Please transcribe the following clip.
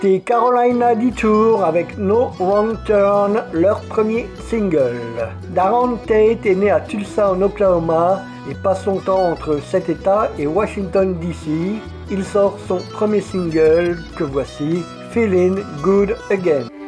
C'était Carolina Detour avec No Wrong Turn, leur premier single. Darren Tate est né à Tulsa en Oklahoma et passe son temps entre cet état et Washington DC. Il sort son premier single que voici, Feeling Good Again.